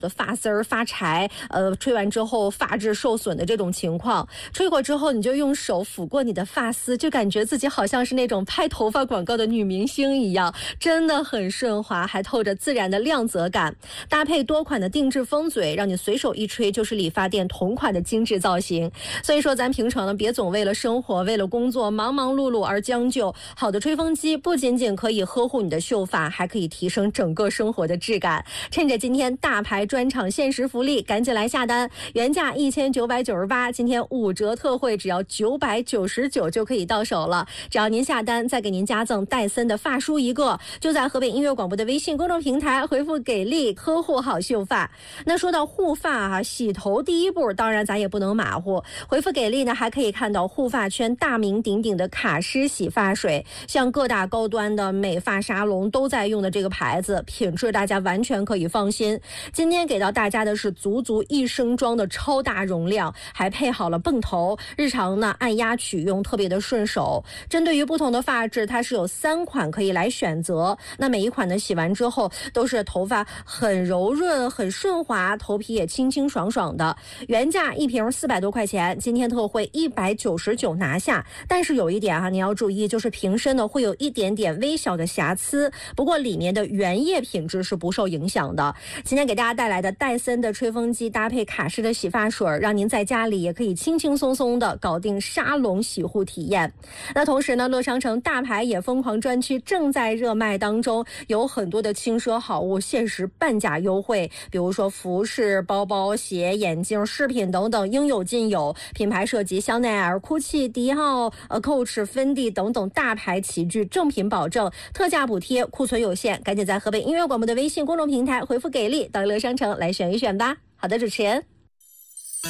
的发丝儿发柴，吹完之后发质受损的这种情况。吹过之后，你就用手抚过你的发丝，就感觉自己好像是那种拍头发广告的女明星一样，真的很顺滑，还透着自然的亮泽感。搭配多款的定制风嘴，让你随手一吹就是理发店同款的精致造型。所以说咱平常呢，别总为了生活为了工作忙忙碌碌而将就，好的吹风机不仅仅可以呵护你的秀发，还可以提升整个生活的质感。趁着今天大牌专场限时福利，赶紧来下单，原价1998，今天5折特惠，只要999就可以到手了。只要您下单，再给您加赠戴森的发梳一个，就在河北音乐广播的微信公众平台回复给力，呵护好秀发。那说到护发啊，洗头第一步当然咱也不能马虎，回复给力呢还可以看到护发圈大名鼎鼎的卡诗洗发水，像各大高端的美发沙龙都在用的这个牌子，品质大家完全可以放心。今天给到大家的是足足1升装的超大容量，还配好了泵头，日常呢按压取用特别的顺手。针对于不同的发质，它是有3款可以来选择，那每一款呢洗完之后都是头发很柔润很顺滑，头皮也清清爽爽的。原价1瓶400多块钱，今天特惠199拿下。但是有一点啊，你要注意，就是瓶身呢会有一点点微小的瑕疵，不过里面的原液品质是不受影响的。今天给大家带来的戴森的吹风机搭配卡诗的洗发水，让您在家里也可以轻轻松松的搞定沙龙洗护体验。那同时呢，乐商城大牌也疯狂专区正在热卖当中，有很多的轻奢好物限时半价优惠，比如说服饰、包包、鞋、眼镜、饰品等等，应有尽有。品牌涉及香奈儿、GUCCI、迪奥、Coach、芬迪等等大牌齐聚，正品保证，特价补贴，库存有限，赶紧在河北音乐广播的微信公众平台回复给力，到乐商城来选一选吧。好的，主持人。